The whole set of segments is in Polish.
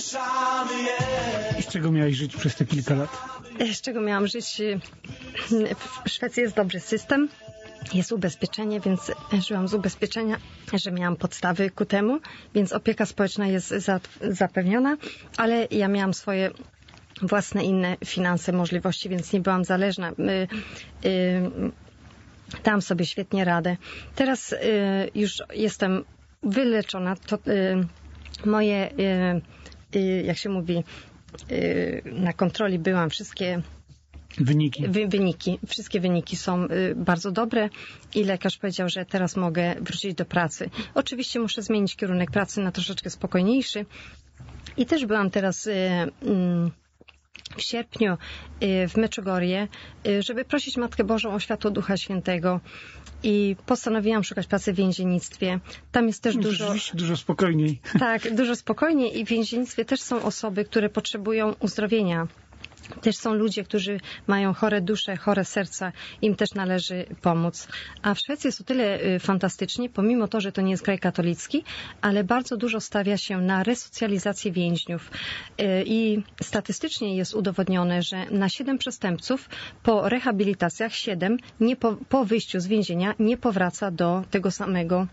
I z czego miałeś żyć przez te kilka lat? Z czego miałam żyć? W Szwecji jest dobry system. Jest ubezpieczenie, więc żyłam z ubezpieczenia, że miałam podstawy ku temu, więc opieka społeczna jest zapewniona, ale ja miałam swoje własne inne finanse, możliwości, więc nie byłam zależna. Dałam sobie świetnie radę. Teraz już jestem wyleczona. To moje, jak się mówi, na kontroli byłam, wszystkie wszystkie wyniki są bardzo dobre i lekarz powiedział, że teraz mogę wrócić do pracy. Oczywiście muszę zmienić kierunek pracy na troszeczkę spokojniejszy i też byłam teraz w sierpniu w Meczugorje, żeby prosić Matkę Bożą o światło Ducha Świętego i postanowiłam szukać pracy w więziennictwie. Tam jest też dużo spokojniej. Tak, dużo spokojniej i w więziennictwie też są osoby, które potrzebują uzdrowienia. Też są ludzie, którzy mają chore dusze, chore serca, im też należy pomóc. A w Szwecji jest o tyle fantastycznie, pomimo to, że to nie jest kraj katolicki, ale bardzo dużo stawia się na resocjalizację więźniów. I statystycznie jest udowodnione, że na 7 przestępców po rehabilitacjach 7 po wyjściu z więzienia nie powraca do tego samego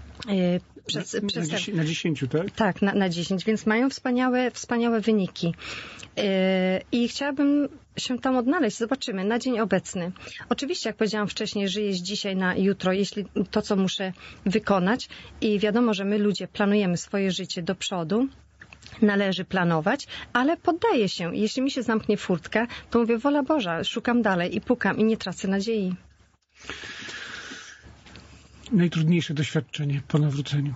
na 10, tak? Tak, na 10, więc mają wspaniałe wyniki. I chciałabym się tam odnaleźć. Zobaczymy na dzień obecny. Oczywiście, jak powiedziałam wcześniej, żyję z dzisiaj na jutro, jeśli to, co muszę wykonać i wiadomo, że my ludzie planujemy swoje życie do przodu, należy planować, ale poddaję się. Jeśli mi się zamknie furtka, to mówię, wola Boża, szukam dalej i pukam i nie tracę nadziei. Najtrudniejsze doświadczenie po nawróceniu?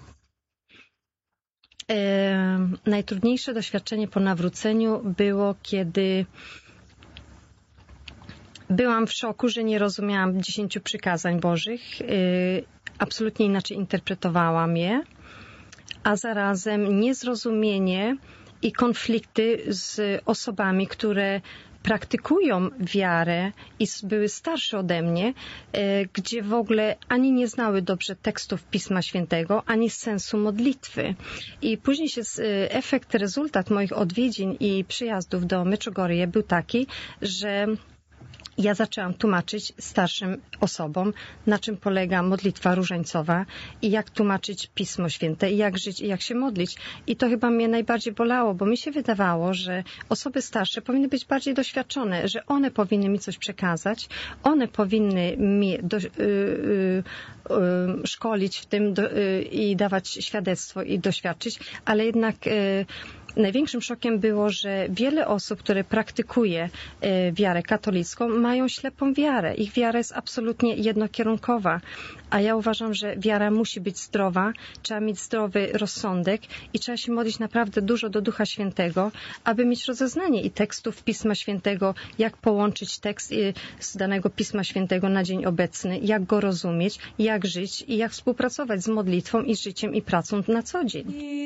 Najtrudniejsze doświadczenie po nawróceniu było, kiedy byłam w szoku, że nie rozumiałam 10 przykazań Bożych. Absolutnie inaczej interpretowałam je, a zarazem niezrozumienie i konflikty z osobami, które praktykują wiarę i były starsze ode mnie, gdzie w ogóle ani nie znały dobrze tekstów Pisma Świętego, ani sensu modlitwy. I później rezultat moich odwiedzin i przyjazdów do Meczugorje był taki, że ja zaczęłam tłumaczyć starszym osobom, na czym polega modlitwa różańcowa i jak tłumaczyć Pismo Święte i jak żyć i jak się modlić. I to chyba mnie najbardziej bolało, bo mi się wydawało, że osoby starsze powinny być bardziej doświadczone, że one powinny mi coś przekazać, one powinny mi szkolić w tym i dawać świadectwo i doświadczyć, ale jednak największym szokiem było, że wiele osób, które praktykuje wiarę katolicką, mają ślepą wiarę. Ich wiara jest absolutnie jednokierunkowa. A ja uważam, że wiara musi być zdrowa, trzeba mieć zdrowy rozsądek i trzeba się modlić naprawdę dużo do Ducha Świętego, aby mieć rozeznanie i tekstów Pisma Świętego, jak połączyć tekst z danego Pisma Świętego na dzień obecny, jak go rozumieć, jak żyć i jak współpracować z modlitwą i życiem i pracą na co dzień.